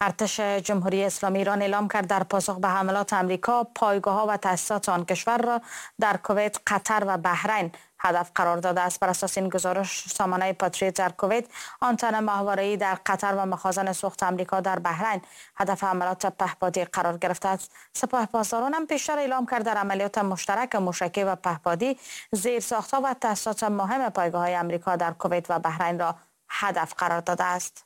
ارتش جمهوری اسلامی ایران اعلام کرد در پاسخ به حملات آمریکا پایگاه‌ها و تأسیسات آن کشور را در کویت، قطر و بحرین هدف قرار داده است. بر اساس این گزارش، سامانه پاتریوت در کویت، آنتن ماهواره‌ای در قطر و مخازن سوخت آمریکا در بحرین هدف حملات پهپادی قرار گرفته است. سپاهپاسداران هم پیشتر اعلام کرد در عملیات مشترک موشکی و پهپادی زیرساخت‌ها و تأسیسات مهم پایگاه‌های آمریکا در کویت و بحرین را هدف قرار داده است.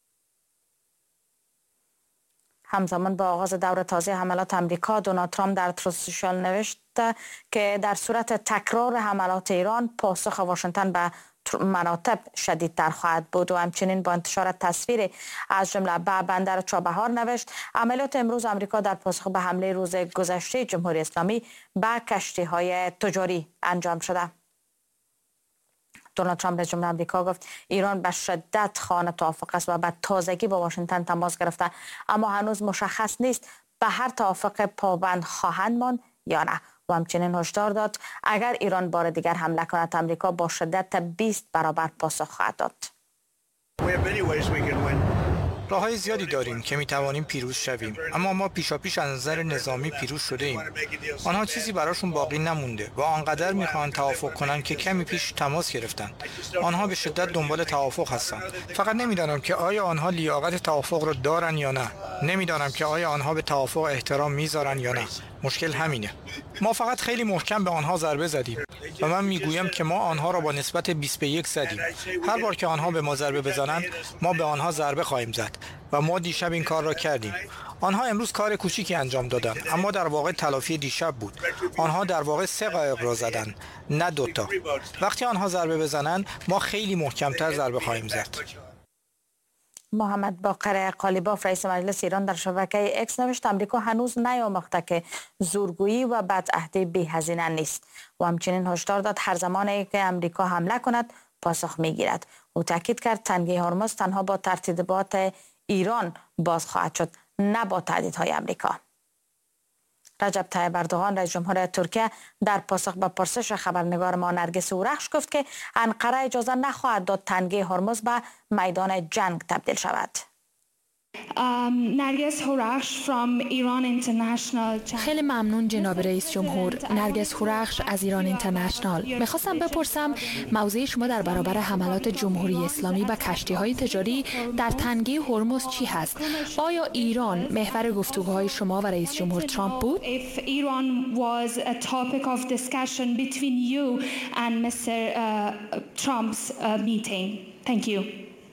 همزمان با آغاز دور تازه حملات آمریکا، دونالد ترامپ در تروث سوشال نوشت که در صورت تکرار حملات ایران، پاسخ واشنگتن به مراتب شدیدتر خواهد بود و همچنین با انتشار تصویری از جمله به بندر چابهار نوشت: عملیات امروز آمریکا در پاسخ به حمله روز گذشته جمهوری اسلامی به کشتی‌های تجاری انجام شده. دونالد ترامپ از جمله آمریکا گفت ایران به شدت خواهان توافق است و به تازگی با واشنگتن تماس گرفته، اما هنوز مشخص نیست به هر توافق پابند خواهند ماند یا نه. و همچنین هشدار داد اگر ایران بار دیگر حمله کند، آمریکا با شدت 20 برابر پاسخ خواهد داد. راه‌های زیادی داریم که می‌توانیم پیروز شویم، اما ما پیشاپیش از نظر نظامی پیروز شده ایم. آنها چیزی براشون باقی نمونده و آنقدر می‌خواهند توافق کنند که کمی پیش تماس گرفتند. آنها به شدت دنبال توافق هستند. فقط نمی‌دانم که آیا آنها لیاقت توافق را دارند یا نه. نمی‌دانم که آیا آنها به توافق احترام می‌ذارند یا نه. مشکل همینه. ما فقط خیلی محکم به آنها ضربه زدیم و من میگویم که ما آنها را با نسبت 20-1 زدیم. هر بار که آنها به ما ضربه بزنند، ما به آنها ضربه خواهیم زد و ما دیشب این کار را کردیم. آنها امروز کار کوچیکی انجام دادند، اما در واقع تلافی دیشب بود. آنها در واقع 3 قایق را زدند، نه 2 تا. وقتی آنها ضربه بزنند، ما خیلی محکم‌تر ضربه خواهیم زد. محمد باقر قالیباف رئیس مجلس ایران در شبکه اکس نوشت آمریکا هنوز نیاموخته که زورگویی و بدعهدی بی‌هزینه نیست و همچنین هشدار داد هر زمانی که آمریکا حمله کند پاسخ میگیرد. او تاکید کرد تنگه هرمز تنها با ترتیبات ایران باز خواهد شد، نه با تهدیدهای آمریکا. رجب طیب اردوغان رئیس جمهور ترکیه در پاسخ به پرسش خبرنگار ما نرگس اورخش گفت که انقره اجازه نخواهد داد تنگه هرمز به میدان جنگ تبدیل شود. نرگس هورخش from Iran International. خیلی ممنون جناب رئیس جمهور. نرگس هورخش از ایران اینترنشنال. میخواستم بپرسم موضع شما در برابر حملات جمهوری اسلامی و کشتی‌های تجاری در تنگه هرمز چی هست؟ آیا ایران محور گفتگوهای شما و رئیس جمهور ترامپ بود؟ If Iran was a topic of discussion between you and Mr. Trump's meeting. Thank you.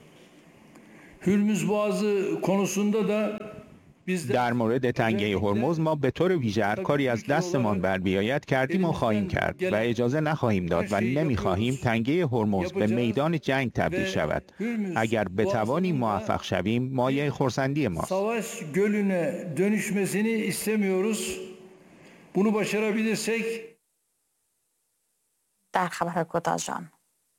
هرمز boğazı konusunda da در مورد تنگه هرمز ما به طور ویژه هر کاری از دستمان بر بیاید کردیم و خواهیم کرد و اجازه نخواهیم داد و نمیخواهیم تنگه هرمز به میدان جنگ تبدیل شود. اگر بتوانیم موفق شویم مایه خرسندی ماست. Savaş gölüne dönüşmesini istemiyoruz. Bunu başarabilirsek. در خبر کوتاه‌جان.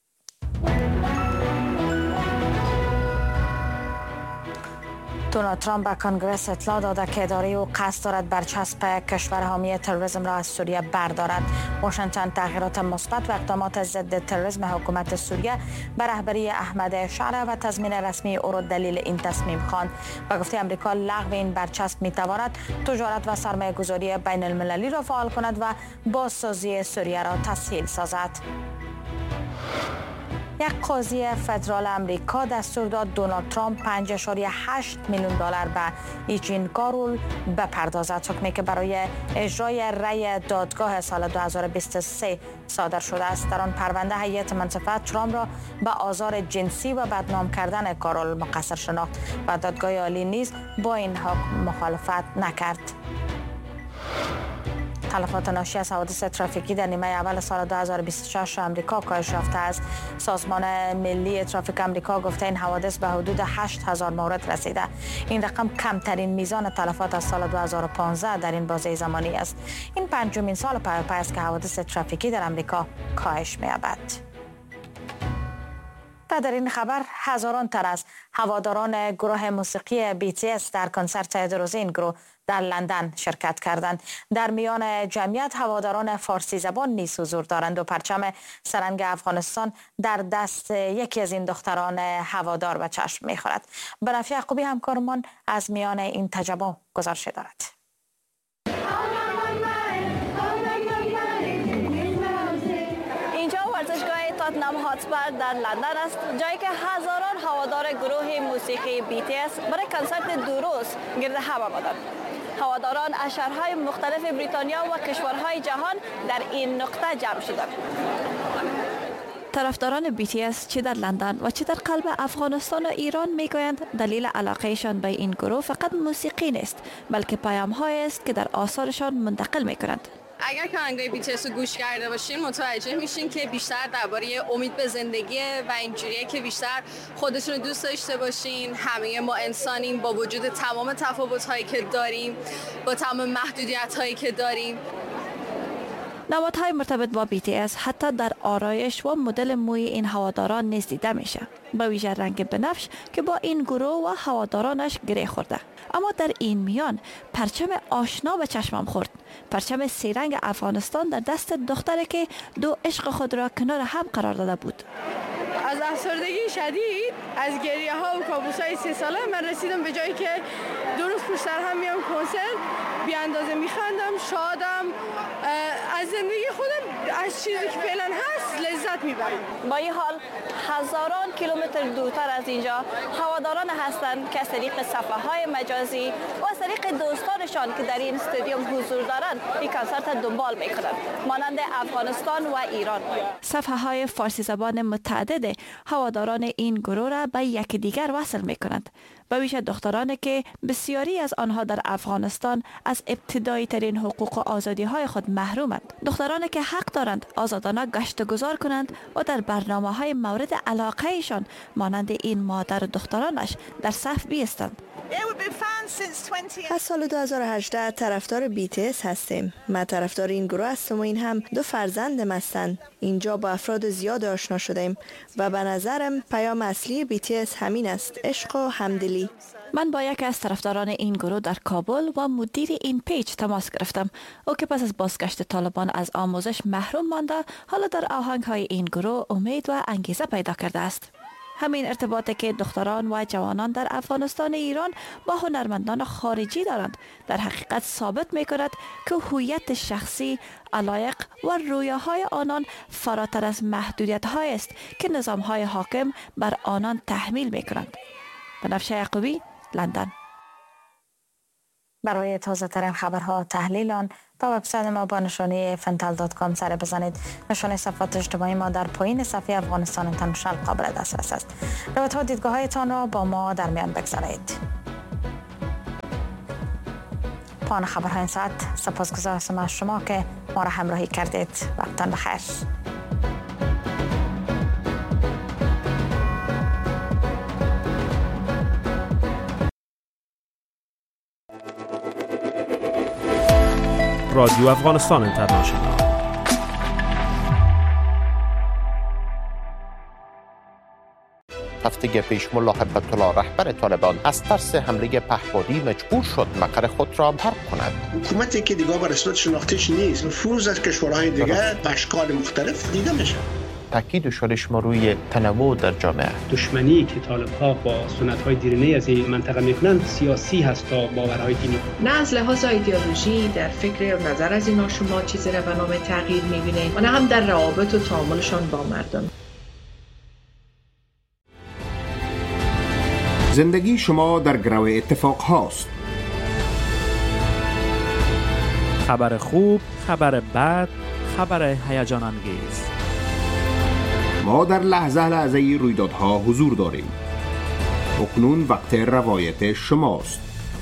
دونالد ترامپ به کنگره اطلاع داده که اداره او قصد دارد برچسب کشور حامی تروریسم را از سوریه بردارد. واشنگتن تغییرات مثبت و اقدامات ضد تروریسم حکومت سوریه به رهبری احمد شعره و تضمین رسمی او را دلیل این تصمیم خواند. به گفته آمریکا لغو این برچسب می‌تواند تجارت و سرمایه‌گذاری بین المللی را فعال کند و بازسازی سوریه را تسهیل سازد. یک قاضی فدرال امریکا دستور داد دونالد ترامپ 5.8 میلیون دلار به ایجین کارول بپردازد، حکمی که برای اجرای رأی دادگاه سال 2023 صادر شده است. در آن پرونده هیئت منصفت ترامپ را به آزار جنسی و بدنام کردن کارول مقصر شناخت و دادگاه عالی نیز با این حکم مخالفت نکرد. تلفات ناشی از حوادث ترافیکی در نیمه اول سال 2026 آمریکا کاهش یافته است. سازمان ملی ترافیک آمریکا گفته این حوادث به حدود 8000 مورد رسیده. این رقم کمترین میزان تلفات از سال 2015 در این بازه زمانی است. این پنجمین سال پی است که حوادث ترافیکی در آمریکا کاهش می‌یابد. و در این خبر هزاران تن از هواداران گروه موسیقی BTS در کنسرت 2 روزه این گروه در لندن شرکت کردند. در میان جمعیت هواداران فارسی زبان نیز حضور دارند و پرچم سرنگ افغانستان در دست یکی از این دختران هوادار به چشم می‌خورد. بنفشه یعقوبی همکارمان از میان این تجمع گزارش دارد. تاتنام هاتسپر در لندن است، جایی که هزاران هوادار گروه موسیقی BTS برای کنسرت 2 روز گرد هم آمدند. هواداران از شهرهای مختلف بریتانیا و کشورهای جهان در این نقطه جمع شدند. طرفداران BTS چه در لندن و چه در قلب افغانستان و ایران میگویند دلیل علاقهشان به این گروه فقط موسیقی نیست، بلکه پیام‌هایی است که در آثارشان منتقل میکنند. اگر که آهنگای BTS رو گوش کرده باشین متوجه میشین که بیشتر درباره امید به زندگیه و اینجوریه که بیشتر خودتون رو دوست داشته باشین. همه ما انسانیم با وجود تمام تفاوت‌هایی که داریم، با تمام محدودیت‌هایی که داریم. نمادهای مرتبط با BTS حتی در آرایش و مدل موی این هواداران نیز دیده میشه، با ویژه رنگ بنفش که با این گروه و هوادارانش گره خورده. اما در این میان پرچم آشنا به چشمم خورد، پرچم سیرنگ افغانستان در دست دختری که 2 عشق خود را کنار هم قرار داده بود. از افسردگی شدید، از گریه ها و کابوس های 3 ساله من رسیدم به جایی که 2 روز پشت سر هم میام کنسرت، بی اندازه میخندم، شادم، از زندگی خودم، از چیزی که فعلا هست لذت میبرم. با این حال هزاران کیلومتر دورتر از اینجا هواداران هستند که از طریق صفحه‌های مجازی و از طریق دوستانشان که در این استادیوم حضور دارند این کنسرت دنبال میکنند، مانند افغانستان و ایران. صفحه‌های فارسی زبان متعدد هواداران این گروه را به یکدیگر وصل میکنند، به ویژه دخترانی که بسیاری از آنها در افغانستان از ابتدایی ترین حقوق و آزادی های خود محرومند. دخترانی که حق دارند آزادانه گشت و گذار کنند و در برنامه های مورد علاقه ایشان مانند این مادر و دخترانش در صف بیستند. از سال 2018 طرفدار BTS هستیم. من طرفدار این گروه هستم و این هم 2 فرزندم هستند. اینجا با افراد زیاد آشنا شدیم و به نظرم پیام اصلی BTS همین است: عشق و همدلی. من با یکی از طرفداران این گروه در کابل و مدیر این پیج تماس گرفتم. او که پس از بازگشت طالبان از آموزش محروم مانده، حالا در آهنگ‌های این گروه امید و انگیزه پیدا کرده است. همین ارتباطی که دختران و جوانان در افغانستان ایران با هنرمندان خارجی دارند در حقیقت ثابت می‌کند که هویت شخصی، علایق و رویاهای آنان فراتر از محدودیت‌هایی است که نظام‌های حاکم بر آنان تحمیل می‌کنند. بنفشه یعقوبی، لندن. برای تازه ترین خبرها و تحلیل آن به وبسایت ما با نشانی fental.com سر بزنید. نشانی صفحات اجتماعی ما در پایین صفحه افغانستان اینترنشنال قابل دسترس است. روایت و دیدگاه هایتان را با ما در میان بگذارید. پایان خبرهای این ساعت. سپاسگزار هستم از شما که ما را همراهی کردید. وقتتان بخیر. رادیو افغانستان اینترنشنال. هفته پیش ملا هیبت الله رهبر طالبان از ترس حمله پهپادی مجبور شد مقر خود را ترک کند. حکومتی که دیگه به رسمیت شناختیش نیست، نفوذ از کشورهای دیگه به اشکال مختلف دیده میشه. تاکید شدش ما روی تنوع در جامعه. دشمنی که طالب‌ها با سنت‌های دیرینه از این منطقه می‌کنند سیاسی هست تا باورهای دینی. نه از لحاظ ایدئولوژی در فکر و نظر از اینا شما چیزی را به نام تغییر می‌بینید و نه هم در روابط و تعاملشان با مردم. زندگی شما در گرو اتفاق هاست. خبر خوب، خبر بد، خبر هیجان انگیز. ما در لحظه رویدادها حضور داریم. اکنون وقت روایت شماست.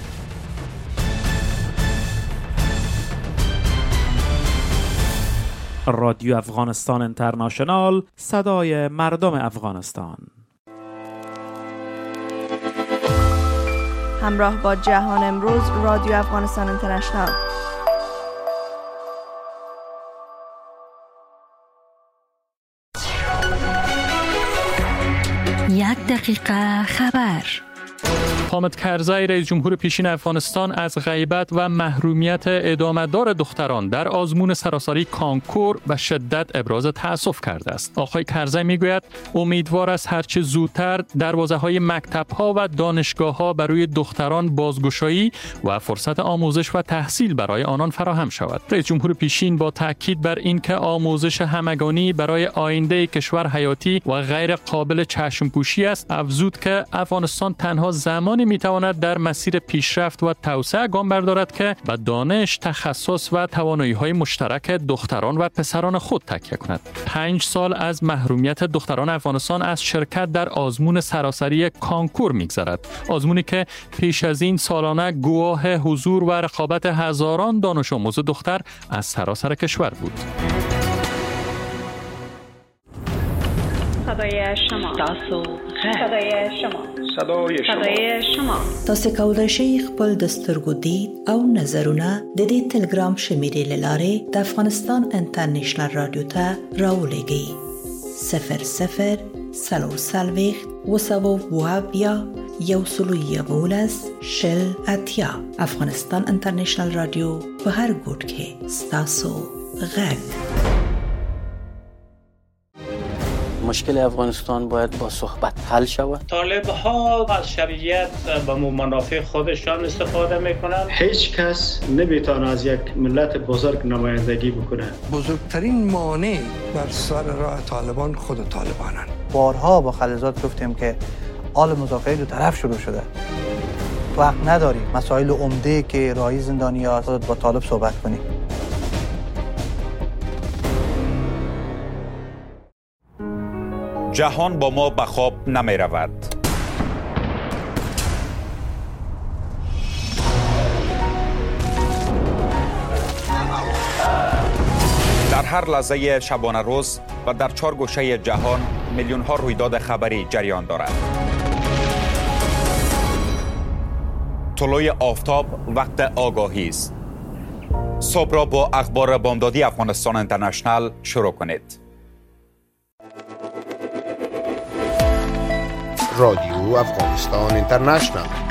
رادیو افغانستان اینترنشنال، صدای مردم افغانستان. همراه با جهان امروز، رادیو افغانستان اینترنشنال. دقیقه خبر. حامد کرزی رئیس جمهور پیشین افغانستان از غیبت و محرومیت ادامه‌دار دختران در آزمون سراسری کانکور به شدت ابراز تأسف کرده است. آقای کرزی میگوید امیدوار است هرچه زودتر دروازه‌های مکتب‌ها و دانشگاه‌ها برای دختران بازگشایی و فرصت آموزش و تحصیل برای آنان فراهم شود. رئیس جمهور پیشین با تاکید بر اینکه آموزش همگانی برای آینده کشور حیاتی و غیر قابل چشم‌پوشی است، افزود که افغانستان تنها زمانی میتواند در مسیر پیشرفت و توسعه گام بردارد که به دانش، تخصص و توانایی‌های مشترک دختران و پسران خود تکیه کند. 5 سال از محرومیت دختران افغانستان از شرکت در آزمون سراسری کانکور می‌گذرد. آزمونی که پیش از این سالانه گواه حضور و رقابت هزاران دانش آموز دختر از سراسر کشور بود. صدای شما. صدای شما. صدای شما. تاسو کولای شئ خپل د سترګو دید او نظرونه د دې ټلګرام شمیرې له لارې د افغانستان انټرنیشنل رادیو ته راولېږئ. 00 وسوابیا یوسلویغولس شل اتیا. افغانستان انټرنیشنل رادیو په هر ګوټ کې ستاسو غږ. مشکل افغانستان باید با صحبت حل شود. طالب ها از شرعیت به منافع خودشان استفاده میکنند. هیچ کس نمیتونه از یک ملت بزرگ نمایندگی بکنه. بزرگترین مانع بر سر راه طالبان خود طالبانند. بارها با خلیزات گفتیم که حال مذاکره دو طرف شروع شده. وقت نداریم مسائل عمده که راهی زندانیان با طالب صحبت کنیم. جهان با ما به خواب نمی رود. در هر لحظه شبانه روز و در 4 گوشه جهان میلیون ها رویداد خبری جریان دارد. طلوع آفتاب وقت آگاهی است. صبح را با اخبار بامدادی افغانستان اینترنشنال شروع کنید. رادیو افغانستان اینترنشنال